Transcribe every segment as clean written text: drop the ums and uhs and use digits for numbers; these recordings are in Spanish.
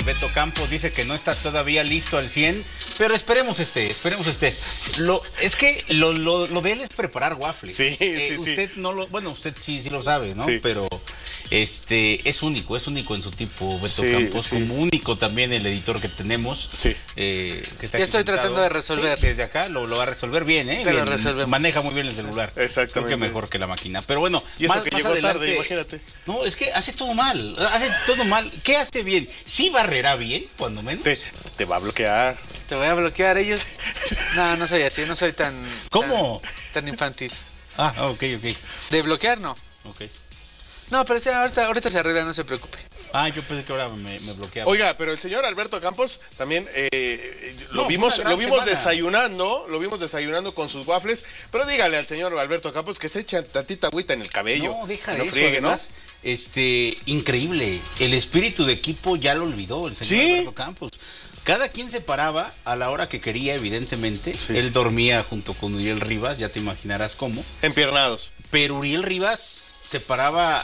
Beto Campos dice que no está todavía listo al 100, pero esperemos esté. Es que lo de él es preparar waffles. Sí. Usted no lo, bueno, usted sí lo sabe, ¿no? Sí. Pero es único en su tipo, Beto Campos, como único también el editor que tenemos. Sí. Que está Ya aquí estoy sentado. tratando de resolver. Sí, desde acá lo va a resolver bien, ¿eh? Pero Bien, resolvemos. maneja muy bien el celular. Exactamente. Creo que mejor que la máquina. Pero bueno, Y eso más llegó adelante, tarde, imagínate. No, es que hace todo mal. ¿Qué hace bien? Sí barrerá bien, cuando menos. Te va a bloquear. Te voy a bloquear ellos. No soy así, no soy tan... ¿Cómo? Tan infantil. Ok. De bloquear, no. Ok. No, pero sí, ahorita se arregla, no se preocupe. Yo pensé que ahora me bloqueaba. Oiga, pero el señor Alberto Campos también lo No, vimos fue una gran desayunando con sus waffles, pero dígale al señor Alberto Campos que se echa tantita agüita en el cabello. No, deja que de no eso, friegue, además, increíble. El espíritu de equipo ya lo olvidó el señor ¿Sí? Alberto Campos. Cada quien se paraba a la hora que quería, evidentemente. Sí. Él dormía junto con Uriel Rivas, ya te imaginarás cómo. Empiernados. Pero Uriel Rivas se paraba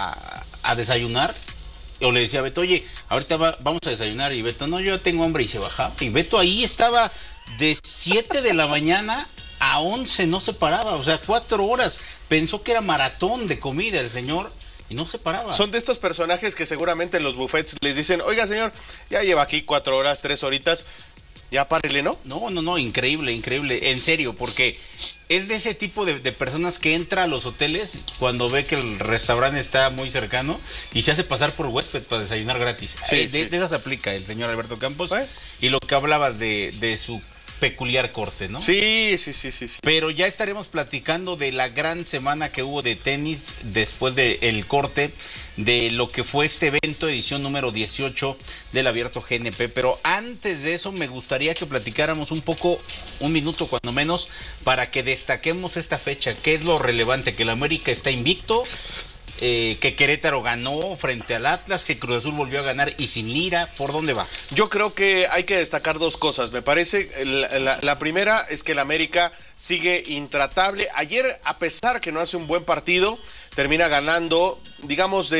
a desayunar, o le decía a Beto, oye, ahorita vamos a desayunar, y Beto, no, yo ya tengo hambre, y se bajaba. Y Beto ahí estaba de 7 de la mañana a 11, no se paraba, o sea, 4 horas. Pensó que era maratón de comida el señor, y no se paraba. Son de estos personajes que seguramente en los buffets les dicen, oiga señor, ya lleva aquí 4 horas, 3 horitas, ya párele, ¿no? No, increíble, en serio, porque es de ese tipo de personas que entra a los hoteles cuando ve que el restaurante está muy cercano y se hace pasar por huésped para desayunar gratis. Sí. De esas aplica el señor Alberto Campos. ¿Eh? Y lo que hablabas de su peculiar corte, ¿no? Sí. Pero ya estaremos platicando de la gran semana que hubo de tenis después del corte de lo que fue este evento, edición número 18 del Abierto GNP. Pero antes de eso me gustaría que platicáramos un minuto cuando menos, para que destaquemos esta fecha. ¿Qué es lo relevante? Que el América está invicto, que Querétaro ganó frente al Atlas, que Cruz Azul volvió a ganar y sin Lira. ¿Por dónde va? Yo creo que hay que destacar dos cosas. Me parece, la primera es que el América sigue intratable. Ayer, a pesar que no hace un buen partido, termina ganando, digamos,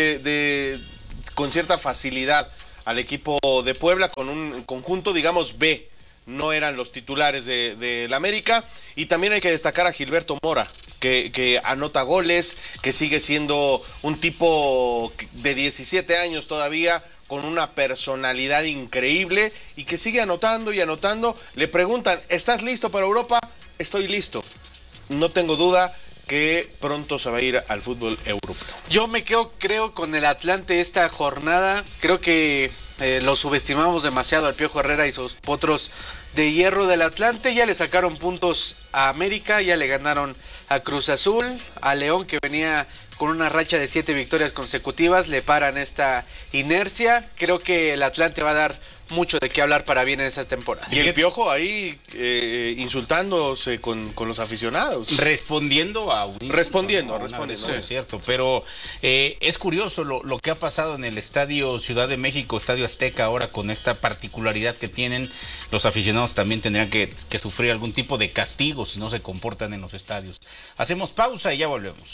con cierta facilidad al equipo de Puebla, con un conjunto, digamos, B. No eran los titulares del América. Y también hay que destacar a Gilberto Mora, que anota goles, que sigue siendo un tipo de 17 años todavía, con una personalidad increíble y que sigue anotando y anotando. Le preguntan, ¿estás listo para Europa? Estoy listo. No tengo duda que pronto se va a ir al fútbol europeo. Yo me quedo, creo, con el Atlante esta jornada. Creo que lo subestimamos demasiado al Piojo Herrera y sus potros de hierro del Atlante. Ya le sacaron puntos a América, ya le ganaron a Cruz Azul, a León, que venía con una racha de 7 victorias consecutivas, le paran esta inercia. Creo que el Atlante va a dar mucho de qué hablar para bien en esa temporada. Y el Piojo ahí insultándose con los aficionados. Respondiendo a un... Respondiendo. Sí, es cierto, pero es curioso lo que ha pasado en el Estadio Ciudad de México, Estadio Azteca, ahora con esta particularidad que tienen. Los aficionados también tendrían que sufrir algún tipo de castigo si no se comportan en los estadios. Hacemos pausa y ya volvemos.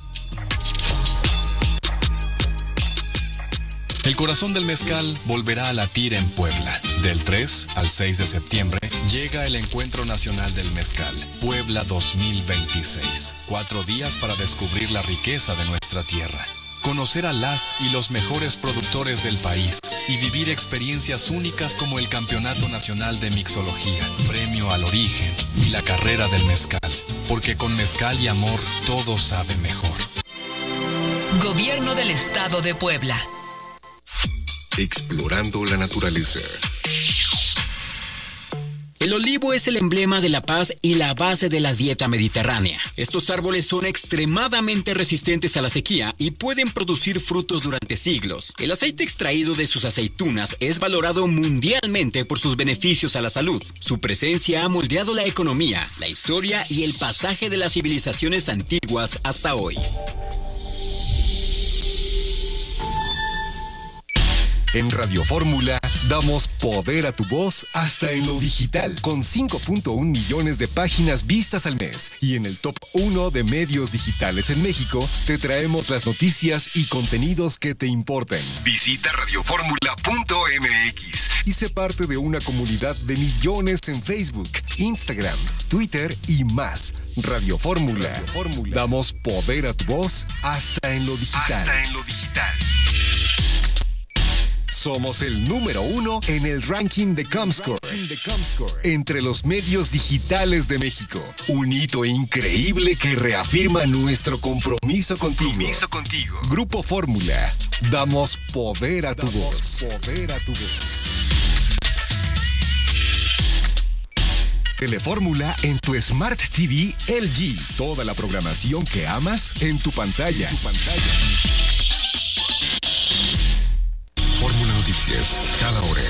El corazón del mezcal volverá a latir en Puebla. Del 3 al 6 de septiembre llega el Encuentro Nacional del Mezcal, Puebla 2026. 4 días para descubrir la riqueza de nuestra tierra, conocer a las y los mejores productores del país y vivir experiencias únicas como el Campeonato Nacional de Mixología, Premio al Origen y la Carrera del Mezcal. Porque con mezcal y amor todo sabe mejor. Gobierno del Estado de Puebla. Explorando la naturaleza. El olivo es el emblema de la paz y la base de la dieta mediterránea. Estos árboles son extremadamente resistentes a la sequía y pueden producir frutos durante siglos. El aceite extraído de sus aceitunas es valorado mundialmente por sus beneficios a la salud. Su presencia ha moldeado la economía, la historia y el pasaje de las civilizaciones antiguas hasta hoy. En Radio Fórmula, Damos poder a tu voz hasta en lo digital, con 5.1 millones de páginas vistas al mes. Y en el top 1 de medios digitales en México, te traemos las noticias y contenidos que te importan. Visita radioformula.mx y sé parte de una comunidad de millones en Facebook, Instagram, Twitter y más. Radio Fórmula. Damos poder a tu voz hasta en lo digital. Somos el número 1 en el ranking de Comscore, entre los medios digitales de México. Un hito increíble que reafirma nuestro compromiso contigo. Grupo Fórmula. Damos poder a tu voz. Telefórmula en tu Smart TV LG. Toda la programación que amas en tu pantalla. Fórmula Noticias, cada hora.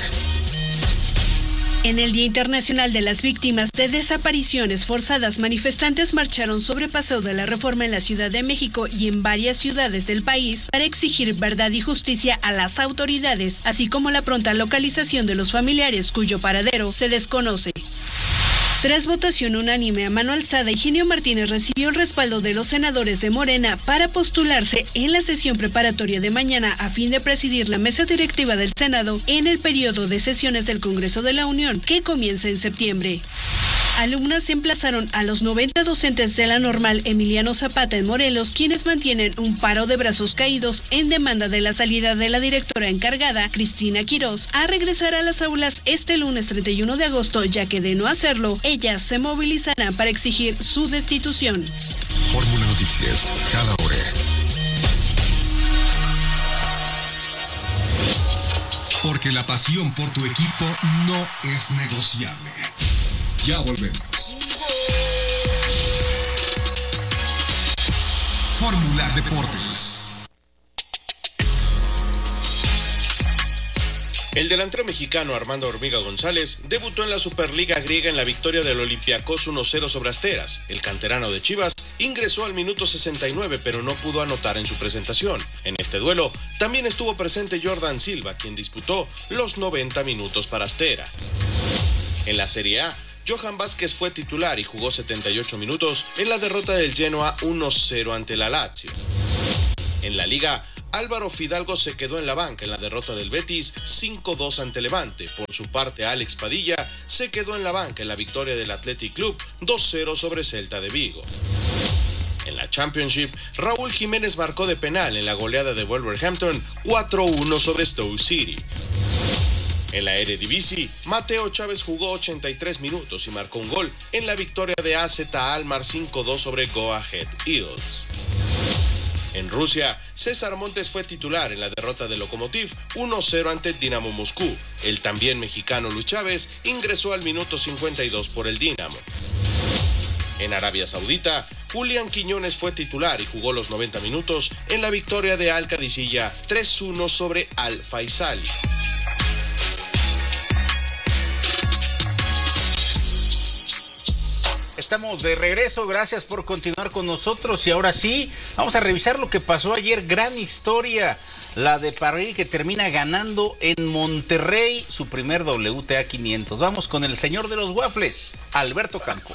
En el Día Internacional de las Víctimas de Desapariciones Forzadas, manifestantes marcharon sobre Paseo de la Reforma en la Ciudad de México y en varias ciudades del país para exigir verdad y justicia a las autoridades, así como la pronta localización de los familiares cuyo paradero se desconoce. Tras votación unánime a mano alzada, Higinio Martínez recibió el respaldo de los senadores de Morena para postularse en la sesión preparatoria de mañana a fin de presidir la mesa directiva del Senado en el periodo de sesiones del Congreso de la Unión, que comienza en septiembre. Alumnas emplazaron a los 90 docentes de la Normal Emiliano Zapata en Morelos, quienes mantienen un paro de brazos caídos en demanda de la salida de la directora encargada, Cristina Quirós, a regresar a las aulas este lunes 31 de agosto, ya que de no hacerlo, ellas se movilizarán para exigir su destitución. Fórmula Noticias, cada hora. Porque la pasión por tu equipo no es negociable. Ya volvemos. Fórmula Deportes. El delantero mexicano Armando Hormiga González debutó en la Superliga griega en la victoria del Olympiacos 1-0 sobre Asteras. El canterano de Chivas ingresó al minuto 69, pero no pudo anotar en su presentación. En este duelo también estuvo presente Jordan Silva, quien disputó los 90 minutos para Astera. En la Serie A, Johan Vázquez fue titular y jugó 78 minutos en la derrota del Genoa 1-0 ante la Lazio. En la Liga, Álvaro Fidalgo se quedó en la banca en la derrota del Betis 5-2 ante Levante. Por su parte, Alex Padilla se quedó en la banca en la victoria del Athletic Club 2-0 sobre Celta de Vigo. En la Championship, Raúl Jiménez marcó de penal en la goleada de Wolverhampton 4-1 sobre Stoke City. En la Eredivisie, Mateo Chávez jugó 83 minutos y marcó un gol en la victoria de AZ Alkmaar 5-2 sobre Go Ahead Eagles. En Rusia, César Montes fue titular en la derrota de Lokomotiv 1-0 ante Dinamo Moscú. El también mexicano Luis Chávez ingresó al minuto 52 por el Dinamo. En Arabia Saudita, Julián Quiñones fue titular y jugó los 90 minutos en la victoria de Al Qadisiyah 3-1 sobre Al Faisal. Estamos de regreso, gracias por continuar con nosotros y ahora sí, vamos a revisar lo que pasó ayer, gran historia, la de París que termina ganando en Monterrey su primer WTA 500. Vamos con el señor de los waffles, Alberto Campos.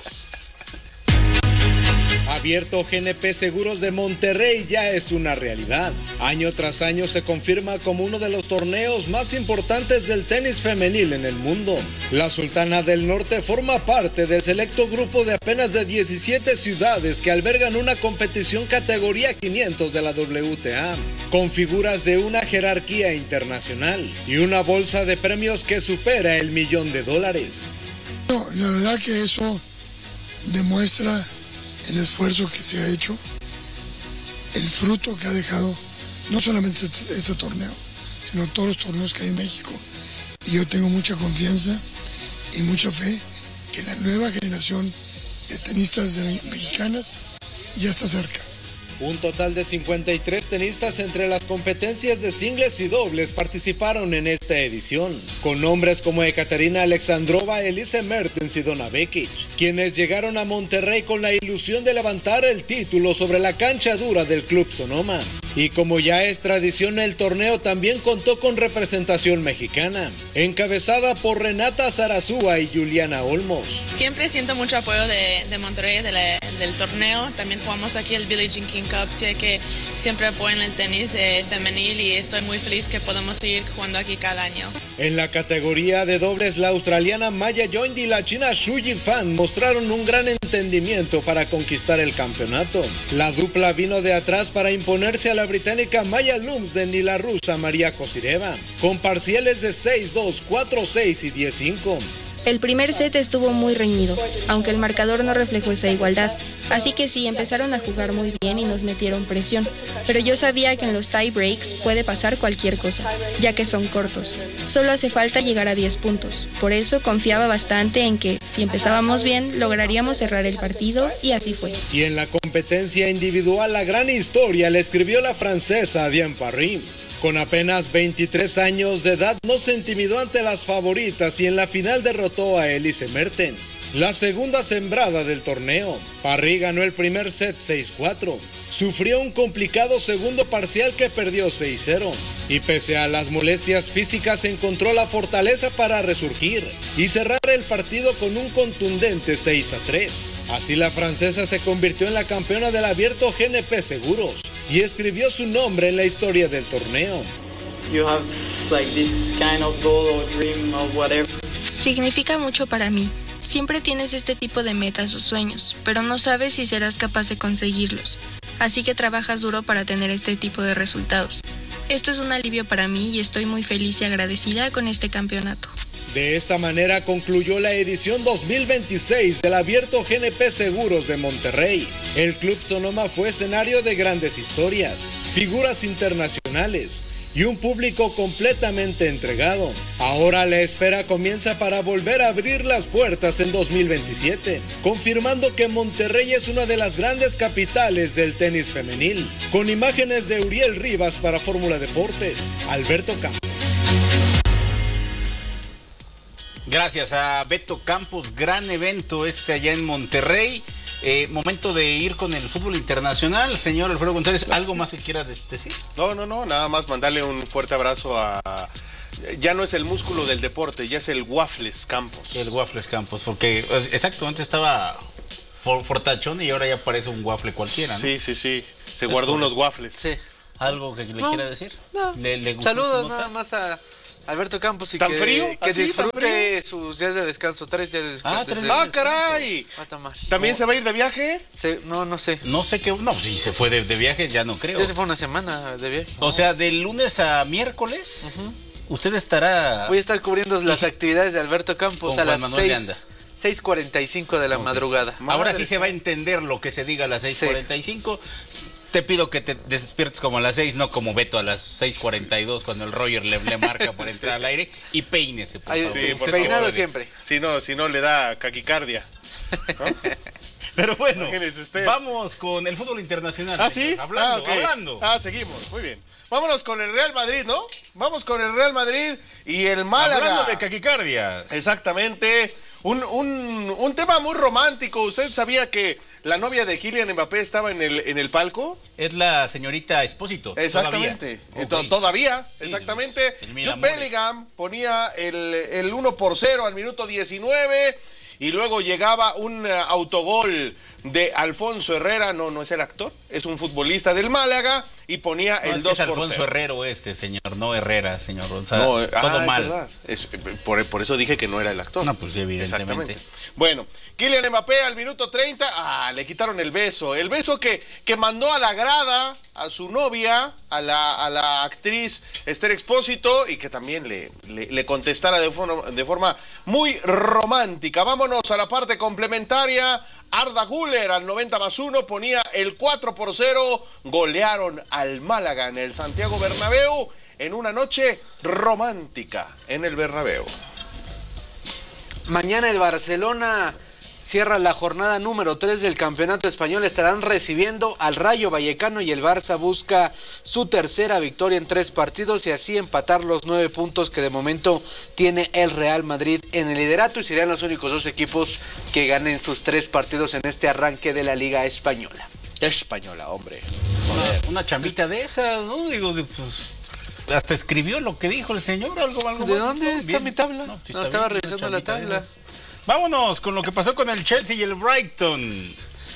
Abierto GNP Seguros de Monterrey ya es una realidad. Año tras año se confirma como uno de los torneos más importantes del tenis femenil en el mundo. La Sultana del Norte forma parte del selecto grupo de apenas de 17 ciudades que albergan una competición categoría 500 de la WTA, con figuras de una jerarquía internacional y una bolsa de premios que supera el $1.000.000. No, la verdad que eso demuestra el esfuerzo que se ha hecho, el fruto que ha dejado no solamente este torneo, sino todos los torneos que hay en México. Y yo tengo mucha confianza y mucha fe que la nueva generación de tenistas mexicanas ya está cerca. Un total de 53 tenistas entre las competencias de singles y dobles participaron en esta edición, con nombres como Ekaterina Alexandrova, Elise Mertens y Donna Vekic, quienes llegaron a Monterrey con la ilusión de levantar el título sobre la cancha dura del Club Sonoma. Y como ya es tradición, el torneo también contó con representación mexicana, encabezada por Renata Zarazúa y Juliana Olmos. Siempre siento mucho apoyo de Monterrey, del torneo. También jugamos aquí el Billie Jean King Cup. Sé que siempre apoyan el tenis femenil y estoy muy feliz que podamos seguir jugando aquí cada año. En la categoría de dobles, la australiana Maya Yoindi y la china Xu Yifan mostraron un gran entendimiento para conquistar el campeonato. La dupla vino de atrás para imponerse a la británica Maya Lumsden y la rusa María Kosireva, con parciales de 6-2, 4-6 y 10-5. El primer set estuvo muy reñido, aunque el marcador no reflejó esa igualdad, así que sí, empezaron a jugar muy bien y nos metieron presión, pero yo sabía que en los tie breaks puede pasar cualquier cosa, ya que son cortos, solo hace falta llegar a 10 puntos, por eso confiaba bastante en que, si empezábamos bien, lograríamos cerrar el partido y así fue. Y en la competencia individual, la gran historia la escribió la francesa Diane Parry. Con apenas 23 años de edad no se intimidó ante las favoritas y en la final derrotó a Elise Mertens, la segunda sembrada del torneo. Parry ganó el primer set 6-4, sufrió un complicado segundo parcial que perdió 6-0 y pese a las molestias físicas encontró la fortaleza para resurgir y cerrar el partido con un contundente 6-3. Así la francesa se convirtió en la campeona del Abierto GNP Seguros y escribió su nombre en la historia del torneo. Significa mucho para mí. Siempre tienes este tipo de metas o sueños, pero no sabes si serás capaz de conseguirlos. Así que trabajas duro para tener este tipo de resultados. Esto es un alivio para mí y estoy muy feliz y agradecida con este campeonato. De esta manera concluyó la edición 2026 del Abierto GNP Seguros de Monterrey. El Club Sonoma fue escenario de grandes historias, figuras internacionales y un público completamente entregado. Ahora la espera comienza para volver a abrir las puertas en 2027, confirmando que Monterrey es una de las grandes capitales del tenis femenil. Con imágenes de Uriel Rivas para Fórmula Deportes, Alberto Campos. Gracias a Beto Campos, gran evento allá en Monterrey. Momento de ir con el fútbol internacional, señor Alfredo González. ¿Algo más que quiera decir? No, nada más mandarle un fuerte abrazo a... Ya no es el músculo del deporte, ya es el Waffles Campos. El Waffles Campos, porque exacto, antes estaba fortachón y ahora ya parece un waffle cualquiera, ¿no? Sí, se guardó unos waffles. Sí. ¿Algo que le quiera decir? No. ¿Le gustó? Saludos nada más a Alberto Campos y ¿Tan frío? que ¿Así, disfrute sus días de descanso, 3 días de descanso. ¡Ah, caray! Va a tomar. ¿También se va a ir de viaje? No sé. No sé qué, no, si se fue de viaje ya no creo. Ya se fue una semana de viaje. O sea, de lunes a miércoles, usted estará... Voy a estar cubriendo las actividades de Alberto Campos a las 6:45 de la madrugada. Ahora sí se va a entender lo que se diga a las 6:45. Sí. Te pido que te despiertes como a las 6, no como Beto a las 6:42 cuando el Roger le marca para entrar al aire, y peínese, por favor. Sí, peinado siempre. Si no le da caquicardia, ¿no? Pero bueno, vamos con el fútbol internacional. ¿Ah, sí? Hablando. Seguimos, muy bien. Vámonos con el Real Madrid, ¿no? Vamos con el Real Madrid y el Málaga. Hablando de caquicardia. Exactamente. Un tema muy romántico. ¿Usted sabía que la novia de Kylian Mbappé estaba en el palco? Es la señorita Espósito. Exactamente. Todavía, exactamente. Jude Bellingham ponía el 1-0 al minuto 19 y luego llegaba un autogol de Alfonso Herrera. No es el actor, es un futbolista del Málaga y ponía el 2-0. Es Alfonso Herrero señor, no Herrera, señor. O sea, todo mal. Por eso dije que no era el actor. No, pues evidentemente. Bueno, Kylian Mbappé al minuto 30, le quitaron el beso que mandó a la grada a su novia, a la actriz Esther Expósito, y que también le contestara de forma muy romántica. Vámonos a la parte complementaria. Arda Güler al 90+1 ponía el 4-0, golearon al Málaga en el Santiago Bernabéu en una noche romántica en el Bernabéu. Mañana el Barcelona cierra la jornada número 3 del Campeonato Español. Estarán recibiendo al Rayo Vallecano y el Barça busca su tercera victoria en 3 partidos y así empatar los 9 puntos que de momento tiene el Real Madrid en el liderato, y serían los únicos 2 equipos que ganen sus 3 partidos en este arranque de la Liga Española. Española, hombre. Una chambita de esas, ¿no? Digo, hasta escribió lo que dijo el señor, algo ¿De más. dónde está mi tabla? No, No, estaba revisando la tabla. Vámonos con lo que pasó con el Chelsea y el Brighton.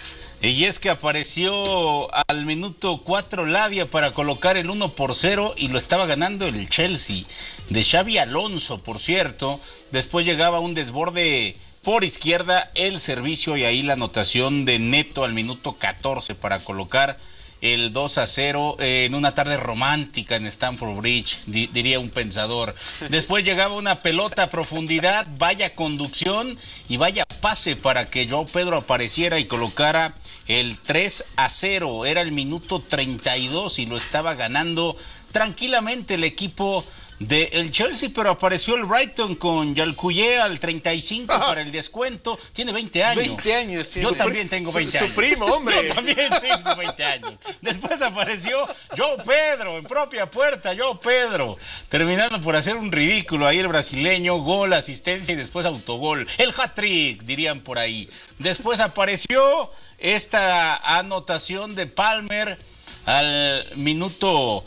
Y es que apareció al minuto 4 Lavia para colocar el 1-0 y lo estaba ganando el Chelsea. De Xabi Alonso, por cierto. Después llegaba un desborde por izquierda, el servicio y ahí la anotación de Neto al minuto 14 para colocar el 2-0 en una tarde romántica en Stamford Bridge, diría un pensador. Después llegaba una pelota a profundidad, vaya conducción y vaya pase para que João Pedro apareciera y colocara el 3-0. Era el minuto 32 y lo estaba ganando tranquilamente el equipo del Chelsea, pero apareció el Brighton con Yalcuyé al 35 para el descuento. Tiene 20 años. 20 años, sí. Yo también tengo 20 años. Su primo, hombre. Yo también tengo 20 años. Después apareció João Pedro en propia puerta. João Pedro terminando por hacer un ridículo ahí el brasileño. Gol, asistencia y después autogol. El hat-trick, dirían por ahí. Después apareció esta anotación de Palmer al minuto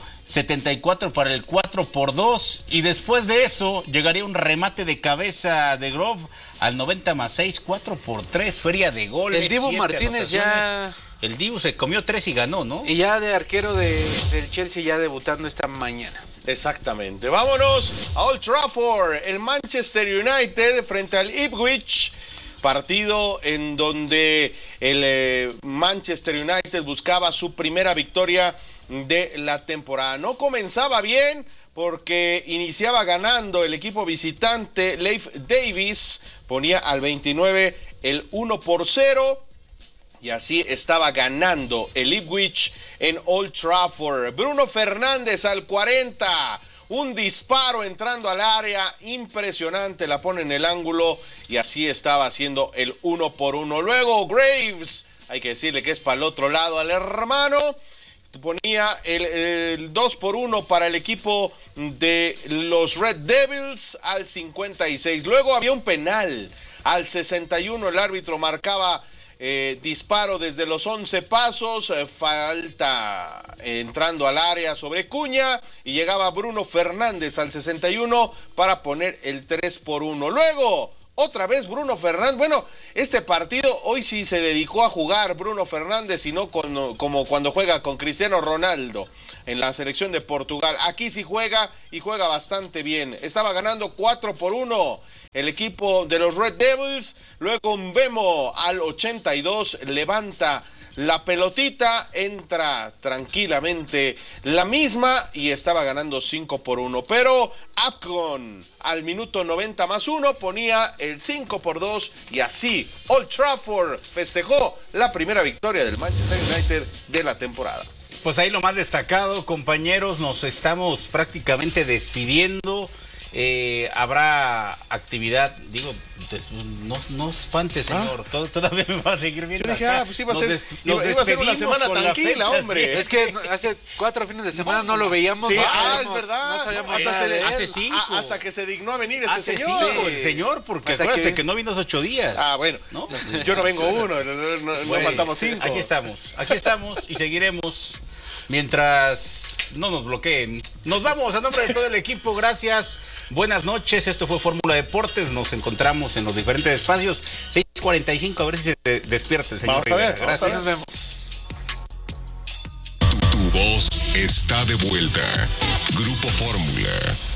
74 para el 4-2 y después de eso llegaría un remate de cabeza de Grove al 90+6, 4-3, feria de goles. El Dibu Martínez ya... El Dibu se comió 3 y ganó, ¿no? Y ya de arquero del Chelsea ya debutando esta mañana. Exactamente. Vámonos a Old Trafford. El Manchester United frente al Ipswich. Partido en donde el Manchester United buscaba su primera victoria de la temporada. No comenzaba bien porque iniciaba ganando el equipo visitante. Leif Davis ponía al 29 el 1-0 y así estaba ganando el Ipswich en Old Trafford. Bruno Fernández al 40. Un disparo entrando al área, impresionante, la pone en el ángulo y así estaba haciendo el 1-1. Luego Graves, hay que decirle que es para el otro lado al hermano, ponía el 2-1 para el equipo de los Red Devils al 56. Luego había un penal al 61, el árbitro marcaba disparo desde los 11 pasos, falta entrando al área sobre Cuña y llegaba Bruno Fernández al 61 para poner el 3-1. Luego, otra vez Bruno Fernández. Bueno, este partido hoy sí se dedicó a jugar Bruno Fernández y no como cuando juega con Cristiano Ronaldo en la selección de Portugal. Aquí sí juega y juega bastante bien. Estaba ganando 4-1 el equipo de los Red Devils. Luego Mbemo al 82 levanta la pelotita, entra tranquilamente la misma y estaba ganando 5-1. Pero Upcon al minuto 90+1 ponía el 5-2 y así Old Trafford festejó la primera victoria del Manchester United de la temporada. Pues ahí lo más destacado, compañeros, nos estamos prácticamente despidiendo. Habrá actividad, digo, no espante, señor, todavía me va a seguir viendo. Yo dije, acá. Pues iba a ser una semana tranquila, hombre. Sí. Es que hace 4 fines de semana no lo veíamos. Sí, es verdad. No sabíamos hace 5. Hasta que se dignó a venir hace señor. 5 el señor, porque hasta acuérdate que no vino hace 8 días. Bueno, ¿no? Yo no vengo uno, no faltamos 5. Aquí estamos y seguiremos mientras no nos bloqueen. Nos vamos a nombre de todo el equipo, gracias, buenas noches, esto fue Fórmula Deportes, nos encontramos en los diferentes espacios, 6:45, a ver si se despierta el señor Rivera. Gracias. Nos vemos. Tu voz está de vuelta. Grupo Fórmula.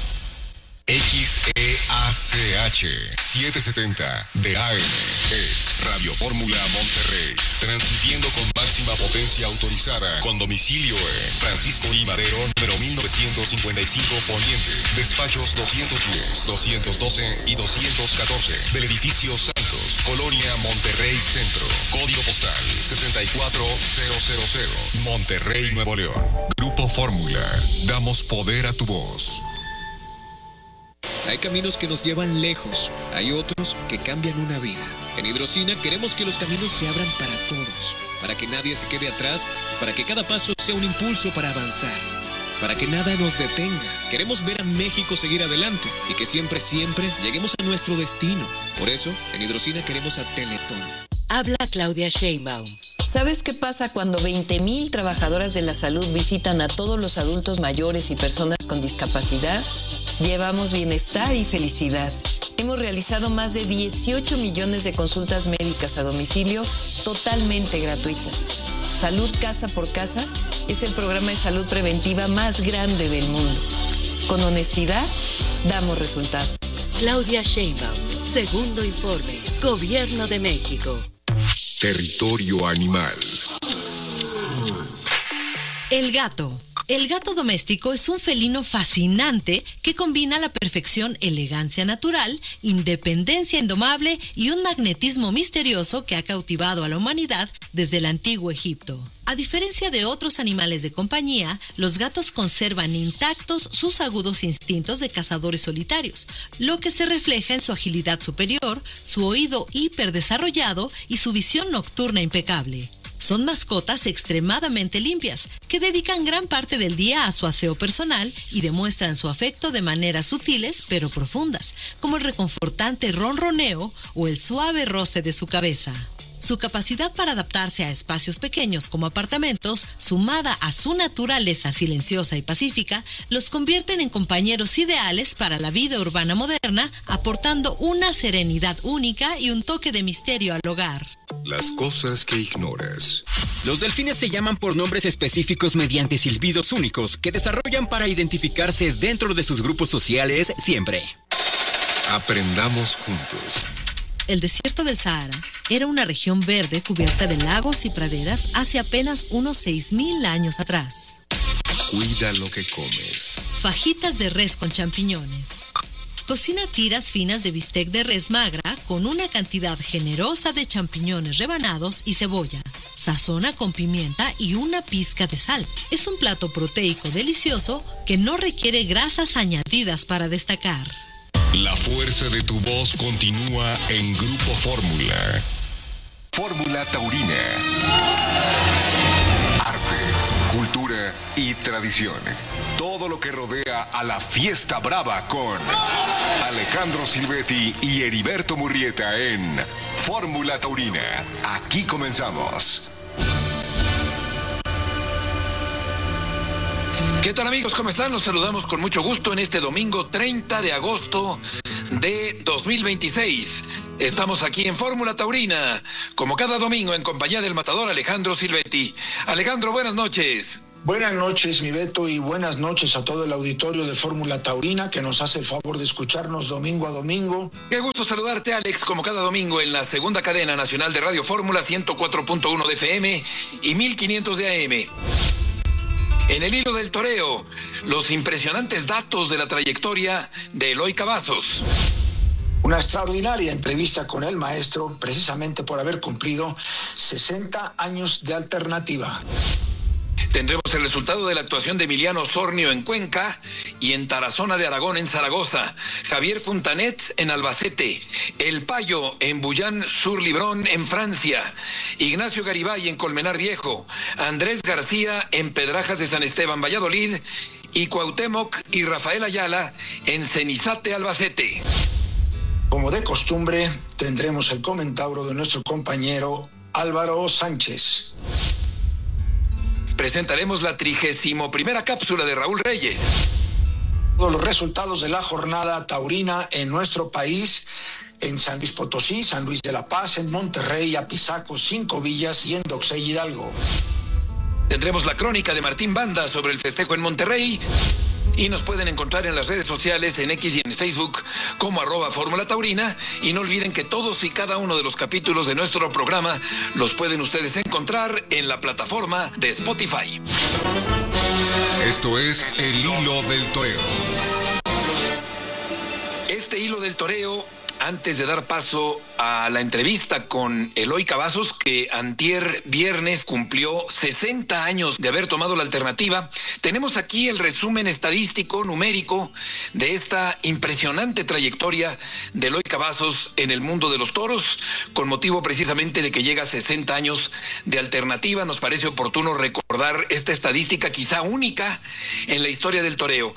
XEACH 770 de AM es Radio Fórmula Monterrey, transmitiendo con máxima potencia autorizada, con domicilio en Francisco I. Madero, número 1955 Poniente, despachos 210, 212 y 214 del edificio Santos, Colonia Monterrey Centro, código postal 64000, Monterrey, Nuevo León. Grupo Fórmula, damos poder a tu voz. Hay caminos que nos llevan lejos, hay otros que cambian una vida. En Hidrocina queremos que los caminos se abran para todos, para que nadie se quede atrás, para que cada paso sea un impulso para avanzar, para que nada nos detenga. Queremos ver a México seguir adelante y que siempre lleguemos a nuestro destino. Por eso, en Hidrocina queremos a Teletón. Habla Claudia Sheinbaum. ¿Sabes qué pasa cuando 20,000 trabajadoras de la salud visitan a todos los adultos mayores y personas con discapacidad? Llevamos bienestar y felicidad. Hemos realizado más de 18 millones de consultas médicas a domicilio totalmente gratuitas. Salud Casa por Casa es el programa de salud preventiva más grande del mundo. Con honestidad, damos resultados. Claudia Sheinbaum, segundo informe, Gobierno de México. Territorio animal. El gato. El gato doméstico es un felino fascinante que combina a la perfección elegancia natural, independencia indomable y un magnetismo misterioso que ha cautivado a la humanidad desde el antiguo Egipto. A diferencia de otros animales de compañía, los gatos conservan intactos sus agudos instintos de cazadores solitarios, lo que se refleja en su agilidad superior, su oído hiperdesarrollado y su visión nocturna impecable. Son mascotas extremadamente limpias, que dedican gran parte del día a su aseo personal y demuestran su afecto de maneras sutiles pero profundas, como el reconfortante ronroneo o el suave roce de su cabeza. Su capacidad para adaptarse a espacios pequeños como apartamentos, sumada a su naturaleza silenciosa y pacífica, los convierten en compañeros ideales para la vida urbana moderna, aportando una serenidad única y un toque de misterio al hogar. Las cosas que ignoras. Los delfines se llaman por nombres específicos mediante silbidos únicos que desarrollan para identificarse dentro de sus grupos sociales siempre. Aprendamos juntos. El desierto del Sahara era una región verde cubierta de lagos y praderas hace apenas unos 6,000 años atrás. Cuida lo que comes. Fajitas de res con champiñones. Cocina tiras finas de bistec de res magra con una cantidad generosa de champiñones rebanados y cebolla. Sazona con pimienta y una pizca de sal. Es un plato proteico delicioso que no requiere grasas añadidas para destacar. La fuerza de tu voz continúa en Grupo Fórmula. Fórmula Taurina. Arte, cultura y tradición. Todo lo que rodea a la fiesta brava con Alejandro Silvetti y Heriberto Murrieta en Fórmula Taurina. Aquí comenzamos. ¿Qué tal, amigos? ¿Cómo están? Los saludamos con mucho gusto en este domingo 30 de agosto de 2026. Estamos aquí en Fórmula Taurina, como cada domingo en compañía del matador Alejandro Silvetti. Alejandro, buenas noches. Buenas noches, mi Beto, y buenas noches a todo el auditorio de Fórmula Taurina que nos hace el favor de escucharnos domingo a domingo. Qué gusto saludarte, Alex, como cada domingo en la segunda cadena nacional de Radio Fórmula, 104.1 de FM y 1500 de AM. En el hilo del toreo, los impresionantes datos de la trayectoria de Eloy Cavazos. Una extraordinaria entrevista con el maestro, precisamente por haber cumplido 60 años de alternativa. Tendremos el resultado de la actuación de Emiliano Osornio en Cuenca y en Tarazona de Aragón en Zaragoza, Javier Fontanet en Albacete, El Payo en Bouillán-sur-Librón en Francia, Ignacio Garibay en Colmenar Viejo, Andrés García en Pedrajas de San Esteban, Valladolid, y Cuauhtémoc y Rafael Ayala en Cenizate, Albacete. Como de costumbre, tendremos el comentario de nuestro compañero Álvaro Sánchez. Presentaremos la 31ª cápsula de Raúl Reyes. Todos los resultados de la jornada taurina en nuestro país, en San Luis Potosí, San Luis de la Paz, en Monterrey, Apizaco, 5 Villas y en Doxey, Hidalgo. Tendremos la crónica de Martín Banda sobre el festejo en Monterrey. Y nos pueden encontrar en las redes sociales, en X y en Facebook, como @Fórmula Taurina. Y no olviden que todos y cada uno de los capítulos de nuestro programa los pueden ustedes encontrar en la plataforma de Spotify. Esto es el hilo del toreo. Este hilo del toreo, antes de dar paso a la entrevista con Eloy Cavazos, que antier viernes cumplió 60 años de haber tomado la alternativa, tenemos aquí el resumen estadístico, numérico, de esta impresionante trayectoria de Eloy Cavazos en el mundo de los toros, con motivo precisamente de que llega a 60 años de alternativa. Nos parece oportuno recordar esta estadística quizá única en la historia del toreo.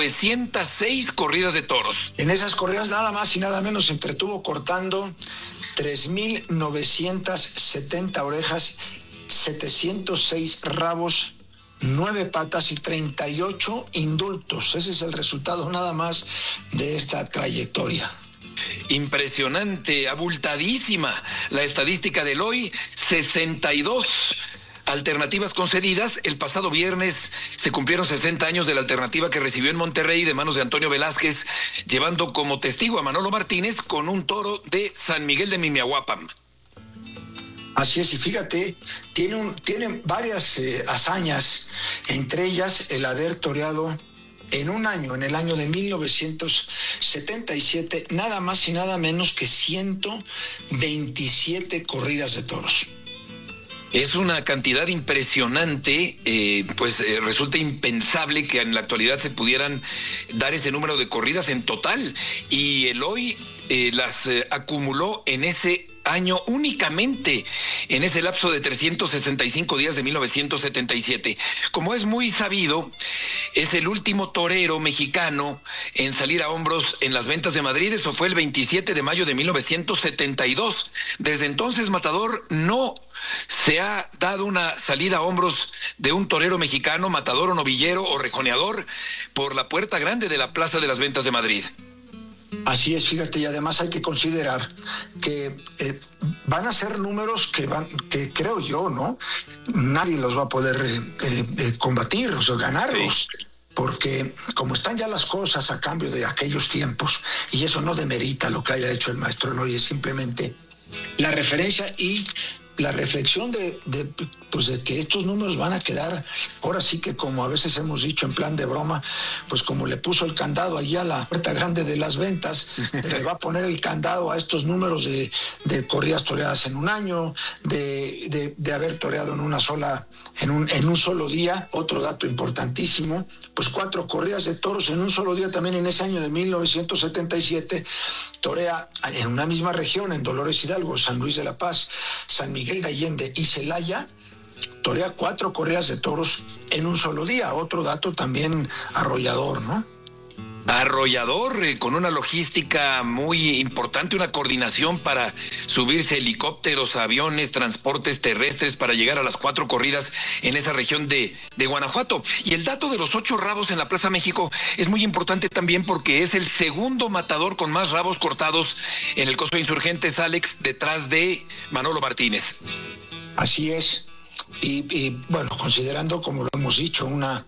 1906 corridas de toros. En esas corridas nada más y nada menos se entretuvo cortando 3,970 orejas, 706 rabos, 9 patas y 38 indultos. Ese es el resultado nada más de esta trayectoria. Impresionante, abultadísima la estadística del hoy, 62 alternativas concedidas. El pasado viernes se cumplieron 60 años de la alternativa que recibió en Monterrey de manos de Antonio Velázquez, llevando como testigo a Manolo Martínez con un toro de San Miguel de Mimiahuapan. Así es, y fíjate, tiene varias hazañas, entre ellas el haber toreado en un año, en el año de 1977, nada más y nada menos que 127 corridas de toros. Es una cantidad impresionante, resulta impensable que en la actualidad se pudieran dar ese número de corridas en total, y el hoy las acumuló en ese año únicamente, en ese lapso de 365 días de 1977. Como es muy sabido, es el último torero mexicano en salir a hombros en las ventas de Madrid. Eso fue el 27 de mayo de 1972. Desde entonces, Matador, no se ha dado una salida a hombros de un torero mexicano, matador o novillero o rejoneador, por la puerta grande de la Plaza de las Ventas de Madrid. Así es, fíjate, y además hay que considerar que van a ser números que creo yo, ¿no? Nadie los va a poder combatir, o sea, ganarlos. Sí. Porque como están ya las cosas a cambio de aquellos tiempos, y eso no demerita lo que haya hecho el maestro Eloy, es simplemente la referencia y la reflexión de que estos números van a quedar, ahora sí que, como a veces hemos dicho en plan de broma, pues como le puso el candado allí a la puerta grande de las ventas, le va a poner el candado a estos números de corridas toreadas en un año, de haber toreado en un solo día. Otro dato importantísimo, pues 4 corridas de toros en un solo día también en ese año de 1977, torea en una misma región, en Dolores Hidalgo, San Luis de la Paz, San Miguel de Allende y Celaya, torea 4 corridas de toros en un solo día. Otro dato también arrollador, ¿no? Arrollador, con una logística muy importante, una coordinación para subirse helicópteros, aviones, transportes terrestres para llegar a las 4 corridas en esa región de Guanajuato. Y el dato de los 8 rabos en la Plaza México es muy importante también porque es el segundo matador con más rabos cortados en el Coso de Insurgentes, Alex, detrás de Manolo Martínez. Así es. Y bueno, considerando, como lo hemos dicho,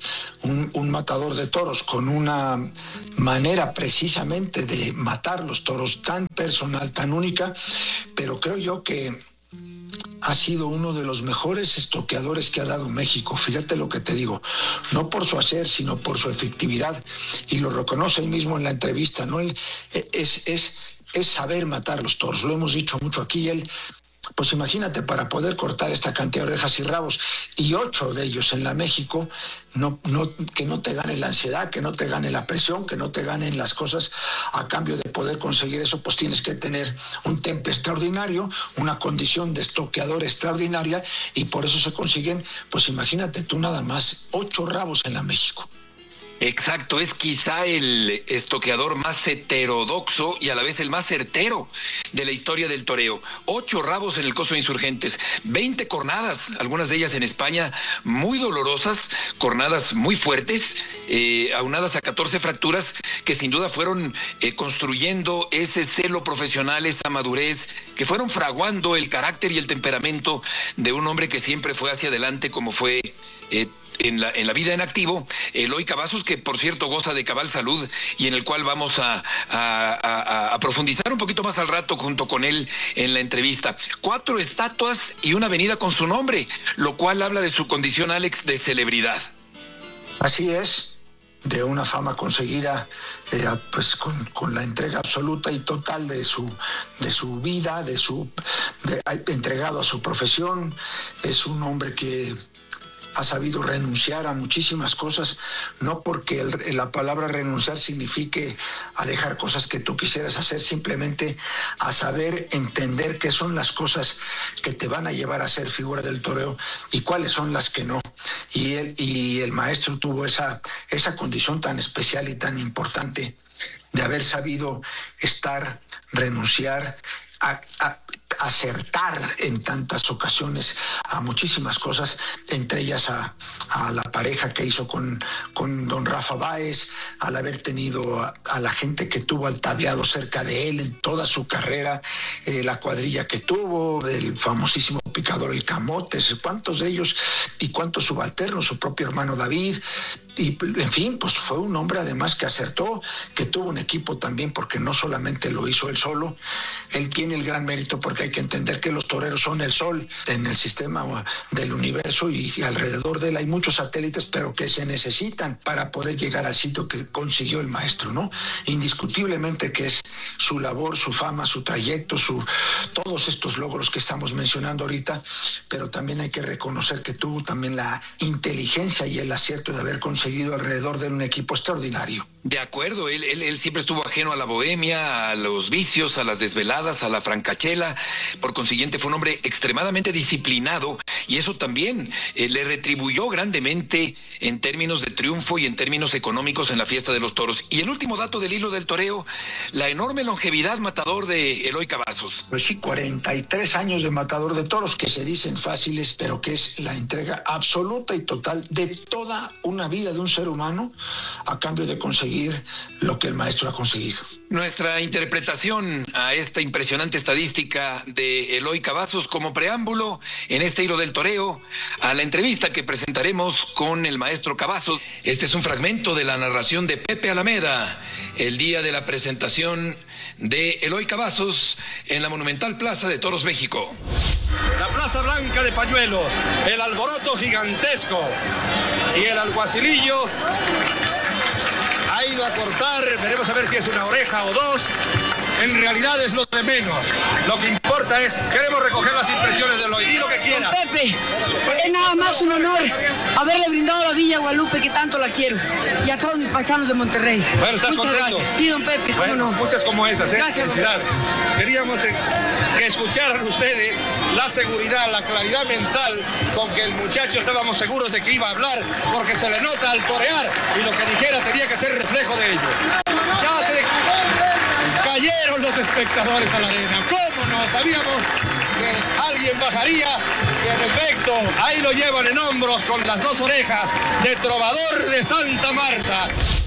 un matador de toros con una manera precisamente de matar los toros tan personal, tan única, pero creo yo que ha sido uno de los mejores estoqueadores que ha dado México. Fíjate lo que te digo, no por su hacer, sino por su efectividad, y lo reconoce él mismo en la entrevista, ¿no? Él es saber matar los toros, lo hemos dicho mucho aquí. Él, pues imagínate, para poder cortar esta cantidad de orejas y rabos, y 8 de ellos en la México, que no te gane la ansiedad, que no te gane la presión, que no te ganen las cosas. A cambio de poder conseguir eso, pues tienes que tener un temple extraordinario, una condición de estoqueador extraordinaria, y por eso se consiguen, pues imagínate tú nada más, 8 rabos en la México. Exacto, es quizá el estoqueador más heterodoxo y a la vez el más certero de la historia del toreo. 8 rabos en el Coso de Insurgentes, 20 cornadas, algunas de ellas en España muy dolorosas, cornadas muy fuertes, aunadas a 14 fracturas que sin duda fueron construyendo ese celo profesional, esa madurez, que fueron fraguando el carácter y el temperamento de un hombre que siempre fue hacia adelante, como fue en la vida en activo, Eloy Cavazos, que por cierto goza de cabal salud y en el cual vamos a profundizar un poquito más al rato junto con él en la entrevista. 4 estatuas y una avenida con su nombre, lo cual habla de su condición, Alex, de celebridad. Así es, de una fama conseguida pues con la entrega absoluta y total de su vida, entregado a su profesión. Es un hombre que ha sabido renunciar a muchísimas cosas, no porque la palabra renunciar signifique a dejar cosas que tú quisieras hacer, simplemente a saber entender qué son las cosas que te van a llevar a ser figura del toreo y cuáles son las que no. Y el maestro tuvo esa condición tan especial y tan importante de haber sabido renunciar acertar en tantas ocasiones a muchísimas cosas, entre ellas a la pareja que hizo con don Rafa Báez, al haber tenido a la gente que tuvo al tableado cerca de él en toda su carrera, la cuadrilla que tuvo, el famosísimo picador El Camotes, cuántos de ellos y cuántos subalternos, su propio hermano David. Y en fin, pues fue un hombre además que acertó, que tuvo un equipo también, porque no solamente lo hizo él solo. Él tiene el gran mérito porque hay que entender que los toreros son el sol en el sistema del universo y alrededor de él hay muchos satélites, pero que se necesitan para poder llegar al sitio que consiguió el maestro, ¿no? Indiscutiblemente que es su labor, su fama, su trayecto, todos estos logros que estamos mencionando ahorita, pero también hay que reconocer que tuvo también la inteligencia y el acierto de haber conseguido alrededor de un equipo extraordinario. De acuerdo, él siempre estuvo ajeno a la bohemia, a los vicios, a las desveladas, a la francachela. Por consiguiente, fue un hombre extremadamente disciplinado y eso también le retribuyó grandemente en términos de triunfo y en términos económicos en la fiesta de los toros. Y el último dato del hilo del toreo, la enorme longevidad matador de Eloy Cavazos. Pues sí, 43 años de matador de toros, que se dicen fáciles, pero que es la entrega absoluta y total de toda una vida de un ser humano a cambio de conseguir lo que el maestro ha conseguido. Nuestra interpretación a esta impresionante estadística de Eloy Cavazos como preámbulo en este hilo del toreo a la entrevista que presentaremos con el maestro Cavazos. Este es un fragmento de la narración de Pepe Alameda el día de la presentación de Eloy Cavazos en la Monumental Plaza de Toros México. La Plaza Blanca de Pañuelo, el alboroto gigantesco y el alguacilillo ha ido a cortar, veremos a ver si es una oreja o dos. En realidad es lo de menos. Lo que importa es, queremos recoger las impresiones de Eloy. Di lo que quiera. Don Pepe, es nada más un honor haberle brindado a la Villa Guadalupe, que tanto la quiero, y a todos mis paisanos de Monterrey. Bueno, ¿estás muchas contento? Gracias. Sí, don Pepe, bueno, cómo no. Muchas como esas, ¿eh? Gracias, felicidades. Queríamos que escucharan ustedes la seguridad, la claridad mental con que el muchacho estábamos seguros de que iba a hablar, porque se le nota al torear y lo que dijera tenía que ser reflejo de ello. Ya se cayeron los espectadores a la arena. ¿Cómo no? Sabíamos que alguien bajaría y en efecto ahí lo llevan en hombros con las dos orejas de trovador de Santa Marta.